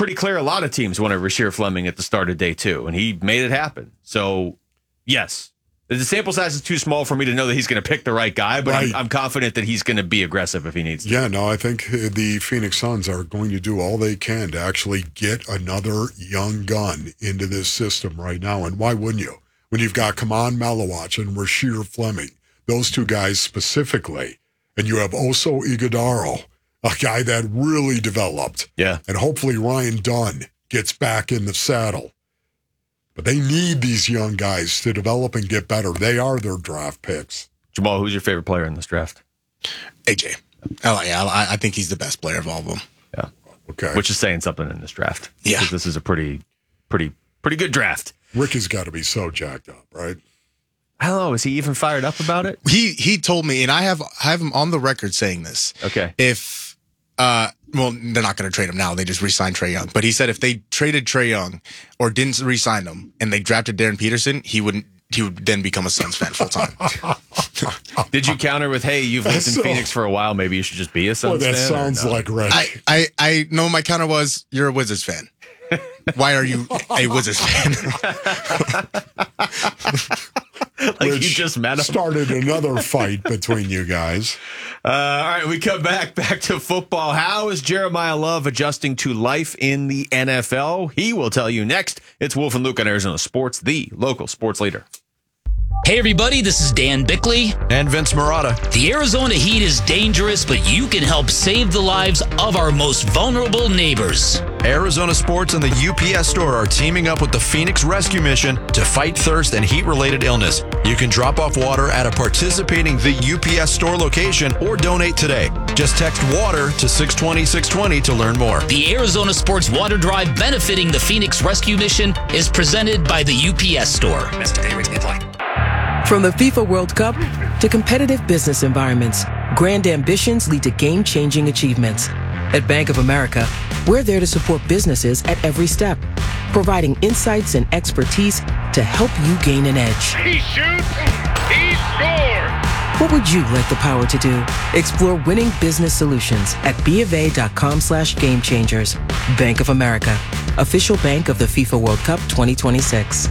pretty clear a lot of teams wanted Rasheer Fleming at the start of day 2, and he made it happen. So, yes. The sample size is too small for me to know that he's going to pick the right guy, but I'm confident that he's going to be aggressive if he needs to. Yeah, no, I think the Phoenix Suns are going to do all they can to actually get another young gun into this system right now. And why wouldn't you? When you've got Kaman Malawach and Rasheer Fleming, those two guys specifically, and you have Oso Ighodaro, a guy that really developed. Yeah. And hopefully Ryan Dunn gets back in the saddle. But they need these young guys to develop and get better. They are their draft picks. Jamal, who's your favorite player in this draft? AJ. I think he's the best player of all of them. Yeah. Okay. Which is saying something in this draft. Yeah. Because this is a pretty good draft. Rick has got to be so jacked up, right? I don't know. Is he even fired up about it? He told me, and I have him on the record saying this. Okay. If well, they're not going to trade him now. They just re-signed Trae Young. But he said if they traded Trae Young or didn't re-sign him and they drafted Darren Peterson, he would then become a Suns fan full time. Did you counter with, hey, you've lived in Phoenix for a while, maybe you should just be a Suns fan? That sounds like Rick. I know my counter was, you're a Wizards fan. Why are you a Wizards fan? Like you just met him. Started another fight between you guys. All right, we come back to football. How is Jeremiah Love adjusting to life in the NFL? He will tell you next. It's Wolf and Luke on Arizona Sports, the local sports leader. Hey everybody, this is Dan Bickley. And Vince Marotta. The Arizona heat is dangerous, but you can help save the lives of our most vulnerable neighbors. Arizona Sports and the UPS Store are teaming up with the Phoenix Rescue Mission to fight thirst and heat-related illness. You can drop off water at a participating The UPS Store location or donate today. Just text WATER to 620-620 to learn more. The Arizona Sports Water Drive benefiting the Phoenix Rescue Mission is presented by the UPS Store. From the FIFA World Cup to competitive business environments, grand ambitions lead to game-changing achievements. At Bank of America, we're there to support businesses at every step, providing insights and expertise to help you gain an edge. He shoots, he scores! What would you like the power to do? Explore winning business solutions at BofA.com/gamechangers. Bank of America, official bank of the FIFA World Cup 2026.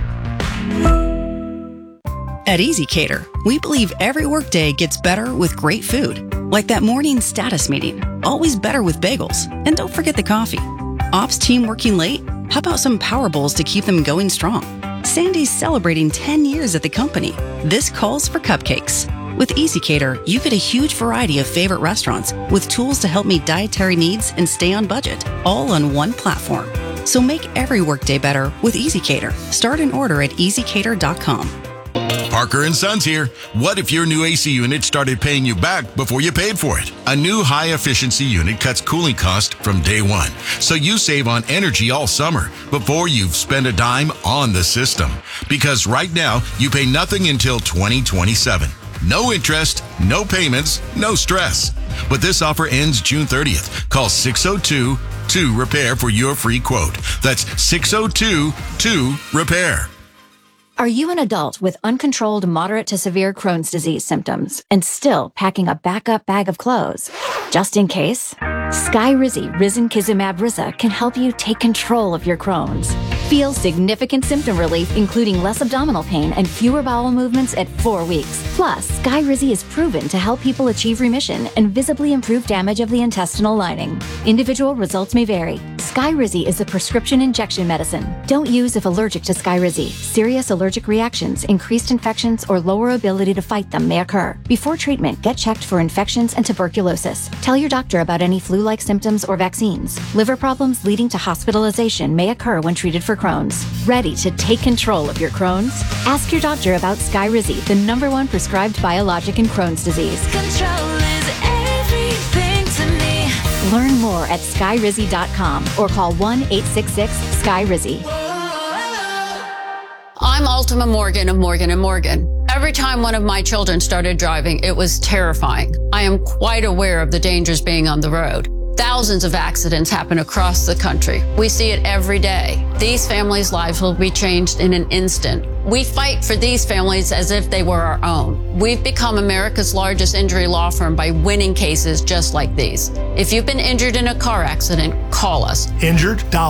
At EasyCater, we believe every workday gets better with great food. Like that morning status meeting, always better with bagels. And don't forget the coffee. Ops team working late? How about some power bowls to keep them going strong? Sandy's celebrating 10 years at the company. This calls for cupcakes. With EasyCater, you get a huge variety of favorite restaurants with tools to help meet dietary needs and stay on budget, all on one platform. So make every workday better with EasyCater. Start an order at easycater.com. Parker & Sons here. What if your new AC unit started paying you back before you paid for it? A new high-efficiency unit cuts cooling costs from day one, so you save on energy all summer before you've spent a dime on the system. Because right now, you pay nothing until 2027. No interest, no payments, no stress. But this offer ends June 30th. Call 602-2-REPAIR for your free quote. That's 602-2-REPAIR. Are you an adult with uncontrolled moderate to severe Crohn's disease symptoms and still packing a backup bag of clothes? Just in case, Skyrizi Risankizumab Risa can help you take control of your Crohn's. Feel significant symptom relief, including less abdominal pain and fewer bowel movements at 4 weeks. Plus, Skyrizi is proven to help people achieve remission and visibly improve damage of the intestinal lining. Individual results may vary. Skyrizi is a prescription injection medicine. Don't use if allergic to Skyrizi. Serious allergic reactions, increased infections, or lower ability to fight them may occur. Before treatment, get checked for infections and tuberculosis. Tell your doctor about any flu-like symptoms or vaccines. Liver problems leading to hospitalization may occur when treated for Crohn's. Ready to take control of your Crohn's? Ask your doctor about Skyrizi, the #1 prescribed biologic in Crohn's disease. Control is everything to me. Learn more at skyrizi.com or call 1-866-SKYRIZI. I'm Ultima Morgan of Morgan & Morgan. Every time one of my children started driving, it was terrifying. I am quite aware of the dangers being on the road. Thousands of accidents happen across the country. We see it every day. These families' lives will be changed in an instant. We fight for these families as if they were our own. We've become America's largest injury law firm by winning cases just like these. If you've been injured in a car accident, call us. Injured?